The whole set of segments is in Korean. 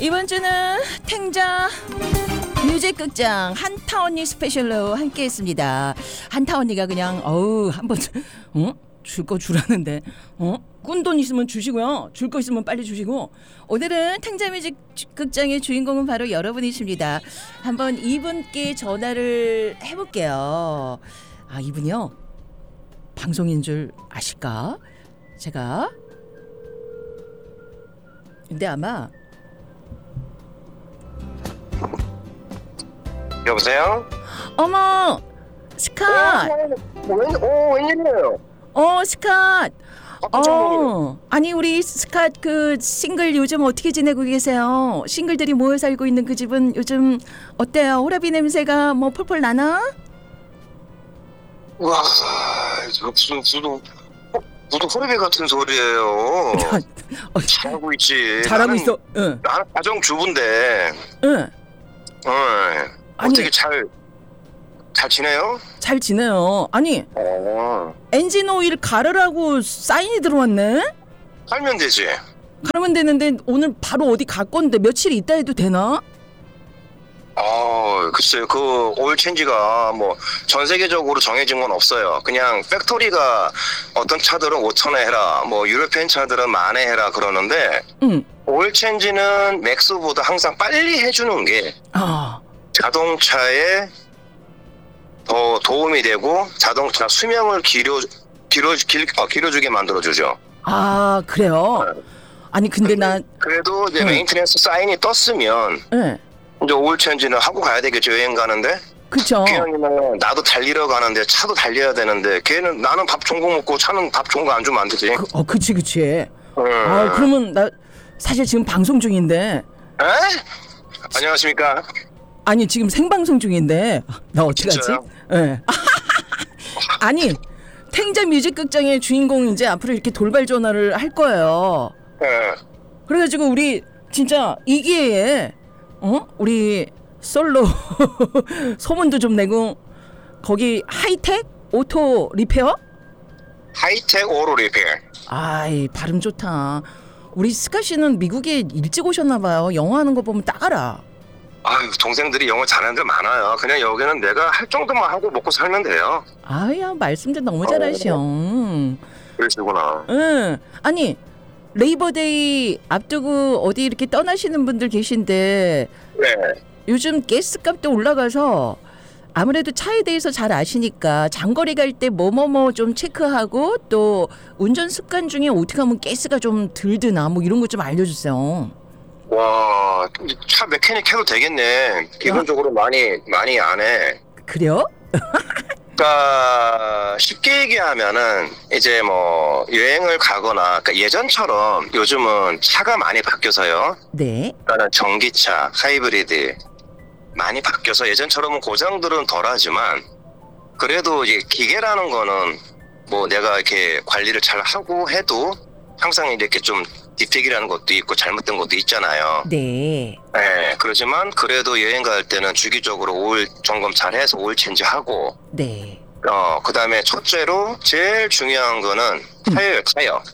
이번 주는 탱자 뮤직극장 한타 언니 스페셜로 함께했습니다. 한타 언니가 그냥 한번 줄 거 주라는데 꾼 돈 있으면 주시고요. 줄 거 있으면 빨리 주시고. 오늘은 탱자 뮤직극장의 주인공은 바로 여러분이십니다. 한번 이분께 전화를 해볼게요. 이분이요 방송인 줄 아실까? 제가 근데 아마 여보세요? 어머 스캇. 웬일이에요? 스캇. 아니 우리 스캇 그 싱글 요즘 어떻게 지내고 계세요? 싱글들이 모여 살고 있는 그 집은 요즘 어때요? 호라비 냄새가 뭐 폴폴 나나? 와, 저 무슨 호르비 같은 소리예요. 잘하고 있지. 잘하고 있어. 응. 나는 가정주부인데. 응. 아니, 어떻게 잘 지내요? 잘 지내요. 아니 엔진 오일 갈으라고 사인이 들어왔네. 갈면 되지. 갈면 되는데 오늘 바로 어디 갈 건데 며칠 있다 해도 되나? 글쎄요. 그 오일 체인지가 뭐 전 세계적으로 정해진 건 없어요. 그냥 팩토리가 어떤 차들은 5,000에 해라, 뭐 유럽행 차들은 10,000에 해라 그러는데 오일 체인지는 맥스보다 항상 빨리 해주는 게 자동차에 더 도움이 되고 자동차 수명을 길어주게 만들어주죠. 그래요? 아니 근데 난 그래도 이제 메인테넌스 사인이 떴으면 이제 오일 체인지는 하고 가야 되겠죠. 여행 가는데. 그쵸. 걔는 나도 달리러 가는데 차도 달려야 되는데 걔는 나는 밥 좋은 거 먹고 차는 밥 좋은 거 안 주면 안 되지. 그치. 그러면 나 사실 지금 방송 중인데. 안녕하십니까. 아니 지금 생방송 중인데 나 어떡하지? 아니 탱자 뮤직극장의 주인공 이제 앞으로 이렇게 돌발 전화를 할 거예요. 그래가지고 우리 진짜 이 기회에 우리 솔로 소문도 좀 내고 거기 하이텍 오토 리페어? 하이텍 오토 리페어. 발음 좋다. 우리 스카 씨는 미국에 일찍 오셨나 봐요. 영어 하는 거 보면 딱 알아. 동생들이 영어 잘하는 데 많아요. 그냥 여기는 내가 할 정도만 하고 먹고 살면 돼요. 말씀도 너무 잘하시오. 그러시구나. 아니 레이버데이 앞두고 어디 이렇게 떠나시는 분들 계신데 요즘 가스값도 올라가서 아무래도 차에 대해서 잘 아시니까 장거리 갈 때 뭐뭐뭐 좀 체크하고 또 운전 습관 중에 어떻게 하면 가스가 좀 덜 드나 뭐 이런 거 좀 알려주세요. 와, 차 메케닉 해도 되겠네. 기본적으로 많이 안 해. 그래요? 그러니까 쉽게 얘기하면은 이제 뭐 여행을 가거나 그러니까 예전처럼 요즘은 차가 많이 바뀌어서요. 그러니까 전기차, 하이브리드 많이 바뀌어서 예전처럼은 고장들은 덜하지만 그래도 이제 기계라는 거는 뭐 내가 이렇게 관리를 잘 하고 해도 항상 이렇게 좀 디펙이라는 것도 있고 잘못된 것도 있잖아요. 그렇지만 그래도 여행 갈 때는 주기적으로 오일 점검 잘 해서 오일 체인지 하고. 그다음에 첫째로 제일 중요한 거는 타이어.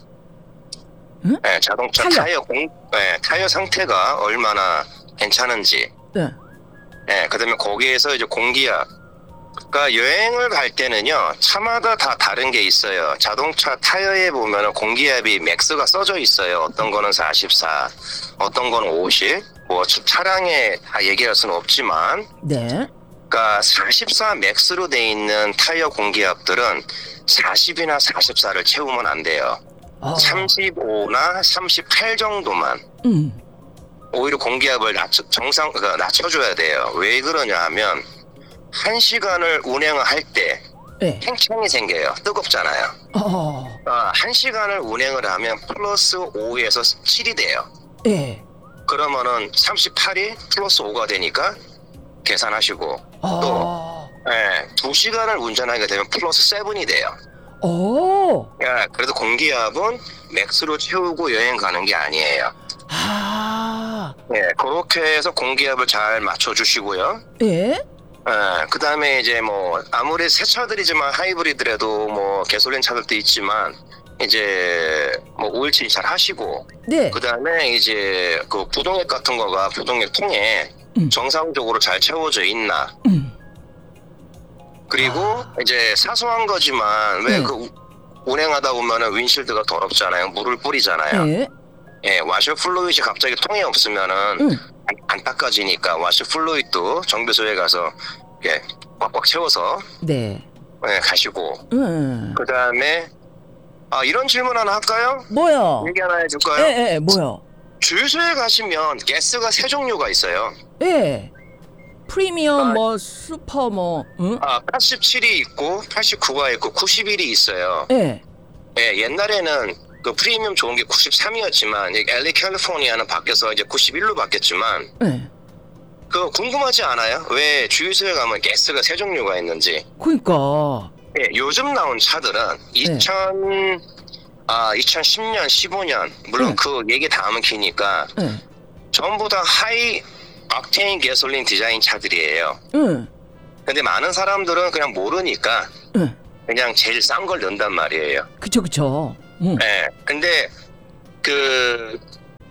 자동차 타이어 상태가 얼마나 괜찮은지. 그다음에 거기에서 이제 공기압. 그러니까 여행을 갈 때는요 차마다 다 다른 게 있어요. 자동차 타이어에 보면은 공기압이 맥스가 써져 있어요. 어떤 거는 44, 어떤 거는 50. 뭐 차량에 다 얘기할 수는 없지만. 그러니까 44 맥스로 돼 있는 타이어 공기압들은 40이나 44를 채우면 안 돼요. 35나 38 정도만. 오히려 공기압을 낮춰줘야 돼요. 왜 그러냐 하면 1시간을 운행을 할 때 팽창이 생겨요. 뜨겁잖아요. 1시간을 운행을 하면 플러스 5에서 7이 돼요. 그러면은 38이 플러스 5가 되니까 계산하시고 또 2시간을 운전하게 되면 플러스 7이 돼요. 그래도 공기압은 맥스로 채우고 여행 가는 게 아니에요. 그렇게 해서 공기압을 잘 맞춰주시고요. 그 다음에 이제 뭐 아무리 새 차들이지만 하이브리드라도 뭐 가솔린 차들도 있지만 이제 뭐 우울증 잘 하시고, 네. 그다음에 이제 그 부동액 같은 거가 부동액 통에 정상적으로 잘 채워져 있나. 그리고 이제 사소한 거지만 왜 그 운행하다 보면은 윈실드가 더럽잖아요. 물을 뿌리잖아요. 네. 예, 와셔 플루이드 갑자기 통에 없으면은 안 닦아지니까 와셔 플루이드도 정비소에 가서 예, 꽉꽉 채워서 네. 예, 가시고. 그다음에 이런 질문 하나 할까요? 뭐요? 얘기 하나 해줄까요? 예, 뭐요? 주유소에 가시면 가스가 세 종류가 있어요. 예. 프리미엄 뭐 슈퍼 뭐 87이 있고 89가 있고 91이 있어요. 예. 예, 옛날에는 그 프리미엄 좋은 게 93이었지만 LA 캘리포니아는 바뀌어서 이제 91로 바뀌었지만 예. 그 궁금하지 않아요? 왜 주유소에 가면 가스가 세 종류가 있는지. 그러니까. 예, 요즘 나온 차들은 2010년, 15년 물론 그 얘기 다음은 기니까 전부 다 하이 옥테인 가솔린 디자인 차들이에요. 근데 많은 사람들은 그냥 모르니까 그냥 제일 싼 걸 넣는단 말이에요. 그쵸. 네, 근데 그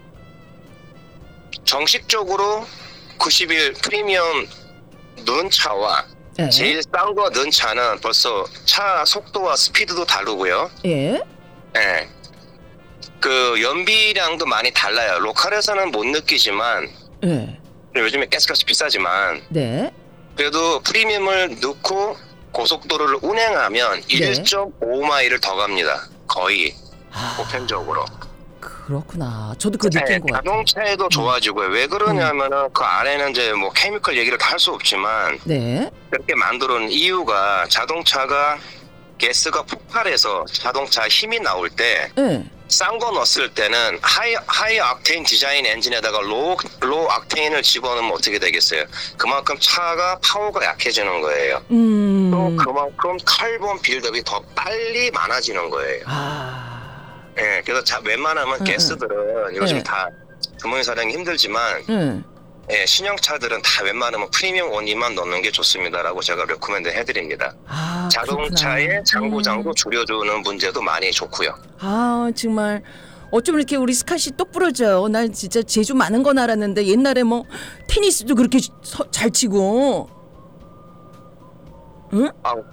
정식적으로 91 프리미엄 넣은 차와 제일 싼 거 넣은 차는 벌써 차 속도와 스피드도 다르고요. 예. 네. 그 연비량도 많이 달라요. 로컬에서는 못 느끼지만 요즘에 가스값이 비싸지만 네. 그래도 프리미엄을 넣고 고속도로를 운행하면 1.5마일을 더 갑니다. 거의 보편적으로. 그렇구나. 저도 그 느낀 것 같아요. 자동차에도 좋아지고요. 왜 그러냐면은 그 안에는 이제 뭐 케미컬 얘기를 다 할 수 없지만 그렇게 만들어 놓은 이유가 자동차가 가스가 폭발해서 자동차 힘이 나올 때 싼 거 넣었을 때는 하이 옥테인 디자인 엔진에다가 로우 옥테인을 집어넣으면 어떻게 되겠어요? 그만큼 차가 파워가 약해지는 거예요. 또 그만큼 칼본 빌드업이 더 빨리 많아지는 거예요. 예, 그래서 웬만하면 가스들은 요즘 다 주머니 사량이 힘들지만 예, 신형차들은 다 웬만하면 프리미엄 원리만 넣는 게 좋습니다라고 제가 레코멘드 해드립니다. 자동차의 장고장도 줄여주는 문제도 많이 좋고요. 정말 어쩜 이렇게 우리 스카시 똑 부러져요. 난 진짜 재주 많은 건 알았는데 옛날에 뭐 테니스도 그렇게 잘 치고. 응?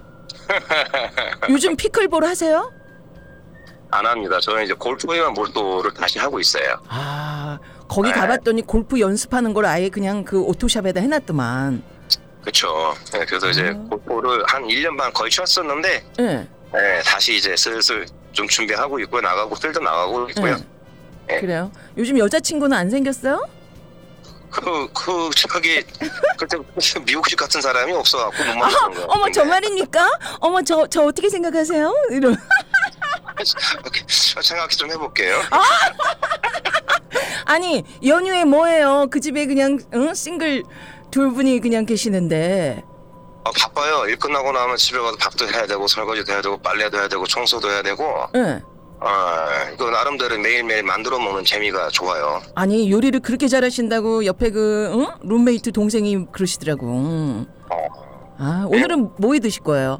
요즘 피클볼 하세요? 안 합니다. 저는 이제 골프에만 몰두를 다시 하고 있어요. 거기 가봤더니 골프 연습하는 걸 아예 그냥 그 오토샵에다 해놨더만. 그렇죠. 네, 그래서 이제 골프를 한 1년 반 거의 쉬었었는데 다시 이제 슬슬 좀 준비하고 있고요. 나가고 필드 나가고 있고요. 그래요? 요즘 여자친구는 안 생겼어요? 저기 그때 미국식 같은 사람이 없어갖고 못 만나는 거예요. 어머 저 말입니까? 어머 저 어떻게 생각하세요? 이런. 생각 좀 해볼게요. 아니 연휴에 뭐해요? 그 집에 그냥 싱글 둘 분이 그냥 계시는데. 바빠요. 일 끝나고 나면 집에 가서 밥도 해야 되고 설거지도 해야 되고 빨래도 해야 되고 청소도 해야 되고. 이거 나름대로 매일매일 만들어 먹는 재미가 좋아요. 아니 요리를 그렇게 잘하신다고 옆에 그 룸메이트 동생이 그러시더라고. 오늘은 뭐 해 드실 거예요?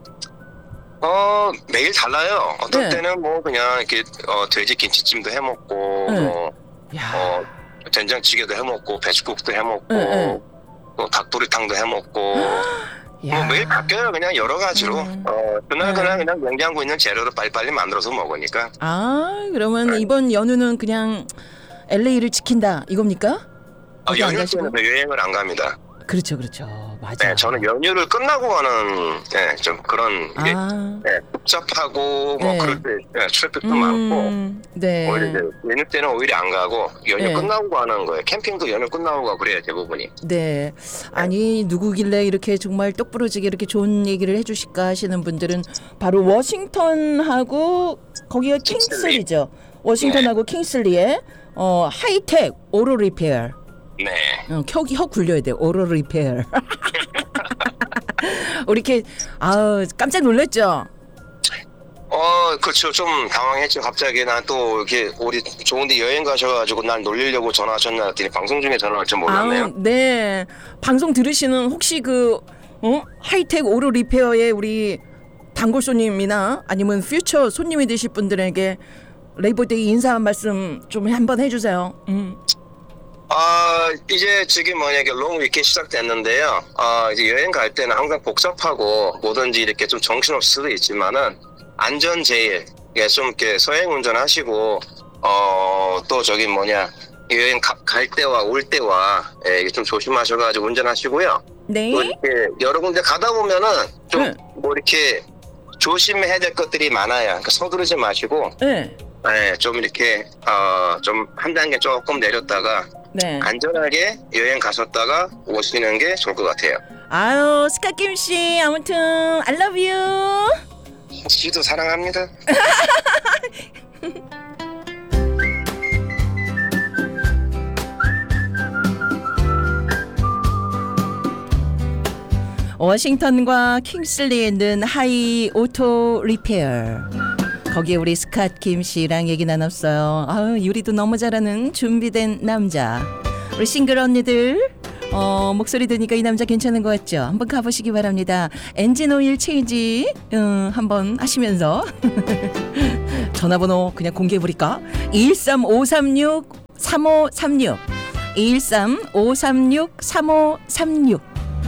매일 달라요. 어떤 때는 뭐 그냥 이렇게 돼지 김치찜도 해 먹고 된장찌개도 해 먹고 배추국도 해 먹고 또 닭도리탕도 해 먹고 뭐 매일 바뀌어요. 그냥 여러 가지로 그날 그냥 냉장고 있는 재료를 빨리빨리 만들어서 먹으니까. 그러면 이번 연휴는 그냥 LA를 지킨다 이겁니까? 연휴 때는 여행을 안 갑니다. 그렇죠. 맞아. 네, 저는 연휴를 끝나고 가는 좀 그런 게 복잡하고 뭐 그럴 때 트래픽도 많고 오히려 이제 연휴 때는 오히려 안 가고 연휴 끝나고 가는 거예요. 캠핑도 연휴 끝나고 가고 그래요 대부분이. 아니 누구길래 이렇게 정말 똑부러지게 이렇게 좋은 얘기를 해주실까 하시는 분들은 바로 워싱턴하고 거기가 킹슬리죠. 워싱턴하고 킹슬리의 하이텍 오로 리페어. 혀 굴려야 돼. 오럴 리페어. 우리 이렇게 깜짝 놀랐죠. 그렇죠. 좀 당황했죠. 갑자기 난 또 이렇게 우리 좋은데 여행 가셔가지고 날 놀리려고 전화하셨나 했더니 방송 중에 전화할 줄 몰랐네요. 방송 들으시는 혹시 그 하이텍 오럴 리페어의 우리 단골 손님이나 아니면 퓨처 손님이 되실 분들에게 레이버데이 인사 한 말씀 좀 한번 해주세요. 이제 지금 만약에 롱 위켄 시작됐는데요. 이제 여행 갈 때는 항상 복잡하고 뭐든지 이렇게 좀 정신없을 수도 있지만은 안전 제일, 좀 이렇게 서행 운전하시고, 또 여행 갈 때와 올 때와 이게 좀 조심하셔가지고 운전하시고요. 네. 또 이렇게 여러 군데 가다 보면은 좀 뭐 이렇게 조심해야 될 것들이 많아요. 그러니까 서두르지 마시고, 좀 이렇게 좀 한 단계 조금 내렸다가 안전하게 여행 가셨다가 오시는 게 좋을 것 같아요. 아유, 스카킴 씨, 아무튼 I love you. 씨도 사랑합니다. 워싱턴과 킹슬리에 있는 하이 오토 리페어. 거기에 우리 스캇킴 씨랑 얘기 나눴어요. 요리도 너무 잘하는 준비된 남자. 우리 싱글 언니들 목소리 들으니까 이 남자 괜찮은 것 같죠? 한번 가보시기 바랍니다. 엔진 오일 체인지 한번 하시면서 전화번호 그냥 공개해버릴까? 213-536-3536 213-536-3536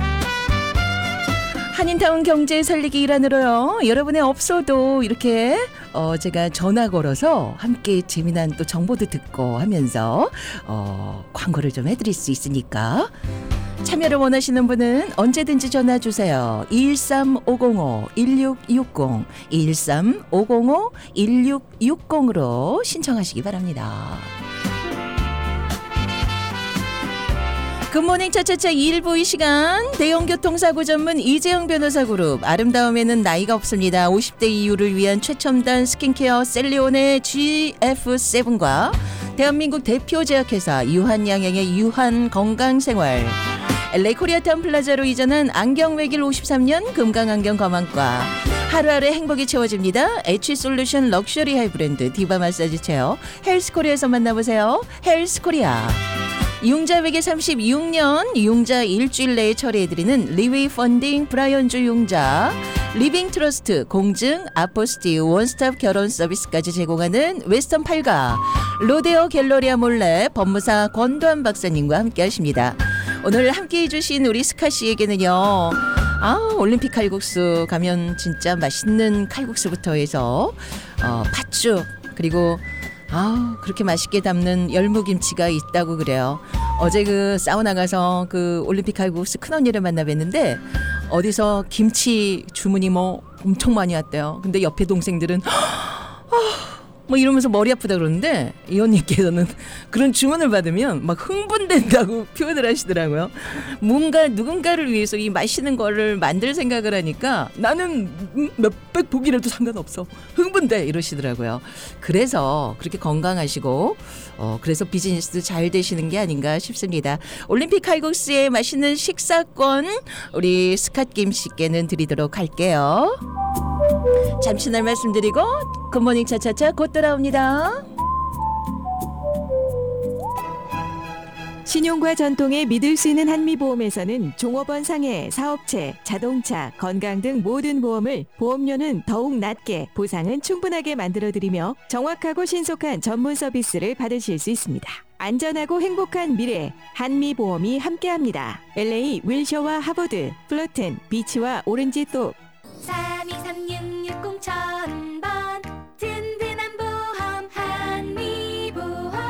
한인타운 경제 살리기 일환으로요. 여러분의 업소도 이렇게 제가 전화 걸어서 함께 재미난 또 정보도 듣고 하면서 광고를 좀 해드릴 수 있으니까 참여를 원하시는 분은 언제든지 전화 주세요. 213-505-1660 213-505-1660으로 신청하시기 바랍니다. 굿모닝 차차차 2부 이 시간 대형교통사고 전문 이재영 변호사 그룹 아름다움에는 나이가 없습니다. 50대 이후를 위한 최첨단 스킨케어 셀리온의 GF7과 대한민국 대표 제약회사 유한양행의 유한건강생활 LA 코리아타운 플라자로 이전한 안경외길 53년 금강안경 거망과 하루하루 행복이 채워집니다. H솔루션 럭셔리 하이브랜드 디바 마사지 체어 헬스코리아에서 만나보세요. 헬스코리아 융자 외계 36년 융자 일주일 내에 처리해드리는 리웨이 펀딩 브라이언주 융자 리빙 트러스트 공증 아포스티 원스톱 결혼 서비스까지 제공하는 웨스턴 팔가 로데오 갤러리아 몰래 법무사 권도한 박사님과 함께 하십니다. 오늘 함께 해주신 우리 스카 씨에게는요. 올림픽 칼국수 가면 진짜 맛있는 칼국수부터 해서 팥죽 그리고 그렇게 맛있게 담는 열무김치가 있다고 그래요. 어제 그 사우나 가서 그 올림픽 칼국수 큰언니를 만나 뵀는데 어디서 김치 주문이 뭐 엄청 많이 왔대요. 근데 옆에 동생들은 뭐 이러면서 머리 아프다 그러는데 이 언니께서는 그런 주문을 받으면 막 흥분된다고 표현을 하시더라고요. 뭔가 누군가를 위해서 이 맛있는 거를 만들 생각을 하니까 나는 몇백 복이라도 상관없어. 흥분돼 이러시더라고요. 그래서 그렇게 건강하시고 그래서 비즈니스도 잘 되시는 게 아닌가 싶습니다. 올림픽 칼국수의 맛있는 식사권 우리 스캇김 씨께는 드리도록 할게요. 잠시 날 말씀드리고 굿모닝 차차차 곧 돌아옵니다. 신용과 전통에 믿을 수 있는 한미보험에서는 종업원 상해, 사업체, 자동차, 건강 등 모든 보험을 보험료는 더욱 낮게 보상은 충분하게 만들어드리며 정확하고 신속한 전문 서비스를 받으실 수 있습니다. 안전하고 행복한 미래 한미보험이 함께합니다. LA 윌셔와 하버드, 플러튼, 비치와 오렌지 또 323660,000번 든든한 보험 한미보험.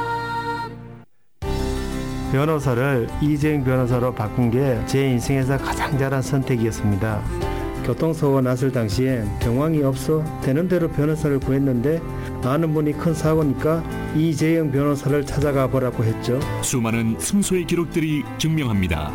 변호사를 이재영 변호사로 바꾼 게 제 인생에서 가장 잘한 선택이었습니다. 교통사고가 났을 당시엔 경황이 없어 되는 대로 변호사를 구했는데 아는 분이 큰 사고니까 이재영 변호사를 찾아가 보라고 했죠. 수많은 승소의 기록들이 증명합니다.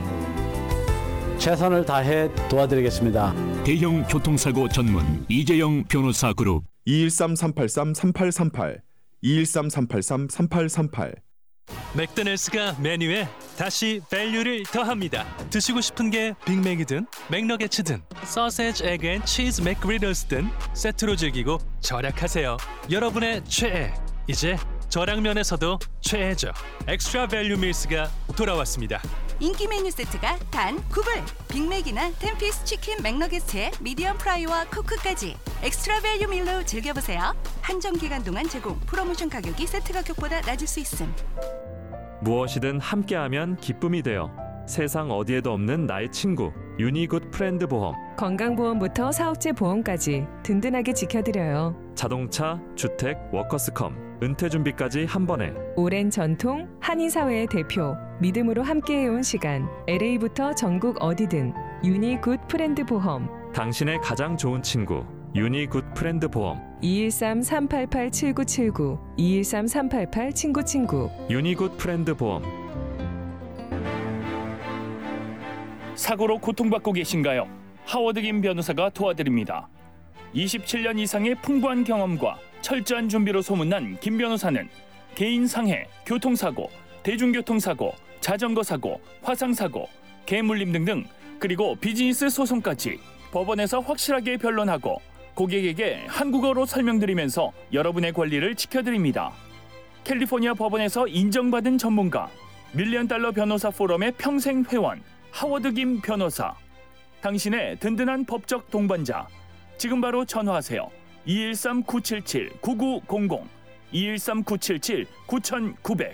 최선을 다해 도와드리겠습니다. 대형 교통사고 전문 이재영 변호사 그룹 213-383-3838 213-383-3838 맥도날드가 메뉴에 다시 밸류를 더합니다. 드시고 싶은 게 빅맥이든 맥너게츠든 소세지 에그 앤 치즈 맥그리들스든 세트로 즐기고 절약하세요. 여러분의 최애 이제 저량면에서도 최애죠. 엑스트라 밸류 밀스가 돌아왔습니다. 인기 메뉴 세트가 단 9불. 빅맥이나 10피스 치킨 맥너게츠에 미디엄 프라이와 코크까지 엑스트라 밸류 밀로 즐겨보세요. 한정 기간 동안 제공. 프로모션 가격이 세트 가격보다 낮을 수 있음. 무엇이든 함께하면 기쁨이 되어 세상 어디에도 없는 나의 친구 유니굿 프렌드 보험. 건강보험부터 사업체 보험까지 든든하게 지켜드려요. 자동차, 주택, 워커스컴, 은퇴 준비까지 한 번에. 오랜 전통, 한인사회의 대표, 믿음으로 함께해온 시간. LA부터 전국 어디든 유니굿 프렌드 보험. 당신의 가장 좋은 친구 유니굿 프렌드 보험. 213-388-7979 213-388-친구친구 유니굿 프렌드 보험. 사고로 고통받고 계신가요? 하워드 김 변호사가 도와드립니다. 27년 이상의 풍부한 경험과 철저한 준비로 소문난 김 변호사는 개인 상해, 교통사고, 대중교통사고, 자전거 사고, 화상사고, 개물림 등등, 그리고 비즈니스 소송까지 법원에서 확실하게 변론하고 고객에게 한국어로 설명드리면서 여러분의 권리를 지켜드립니다. 캘리포니아 법원에서 인정받은 전문가, $1,000,000 변호사 포럼의 평생 회원, 하워드 김 변호사. 당신의 든든한 법적 동반자. 지금 바로 전화하세요. 213-977-9900, 213-977-9900.